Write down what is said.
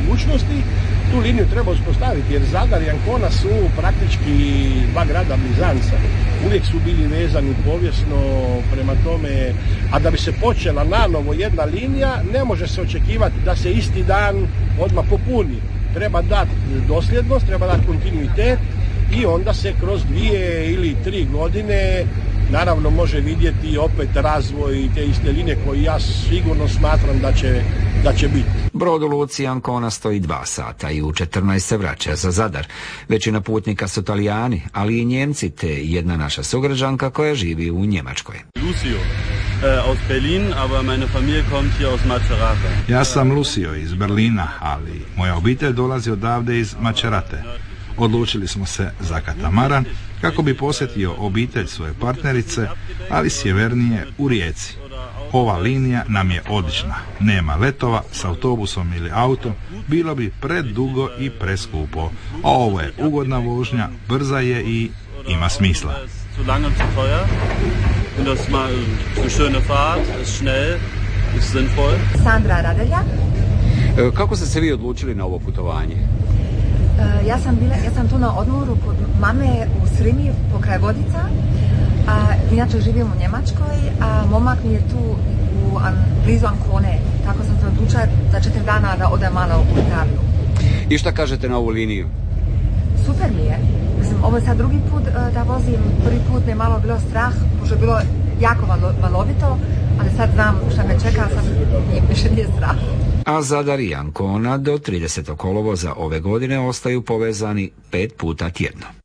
mogućnosti, tu liniju treba uspostaviti, jer Zadar i Ancona su praktički dva grada blizanca. Uvijek su bili vezani povijesno prema tome, a da bi se počela nanovo jedna linija, ne može se očekivati da se isti dan odmah popuni. Treba dati dosljednost, treba dati kontinuitet i onda se kroz 2 ili 3 godine naravno može vidjeti opet razvoj te iste linije koji ja sigurno smatram da će biti. Brod u luci Ancona stoji 2 sata i u 14 se vraća za Zadar. Većina putnika su Talijani, ali i Njemci te jedna naša sugrađanka koja živi u Njemačkoj. Lucio, aus Berlin, aber meine Familie kommt hier aus Macerata. Ja sam Lucio iz Berlina, ali moja obitelj dolazi odavde iz Macerate. Odlučili smo se za katamaran kako bi posjetio obitelj svoje partnerice, ali sjevernije u Rijeci. Ova linija nam je odlična. Nema letova s autobusom ili autom, bilo bi predugo i preskupo. A ovo je ugodna vožnja, brza je i ima smisla. Sandra Radelja. Kako ste se vi odlučili na ovo putovanje? Ja sam tu na odmoru kod mame u Srimi pokraj Vodica, a inače živim u Njemačkoj, a momak mi je tu blizu Ancone, tako sam se odlučila za 4 dana da odem malo u Italiju. I šta kažete na ovu liniju? Super mi je. Mislim, ovo je sad drugi put da vozim, prvi put mi je malo bilo strah, pošto je bilo jako valovito, ali sad znam šta me čeka, sad više nije strah. A Zadar i Ancona do 30. kolovoza ove godine ostaju povezani 5 puta tjedno.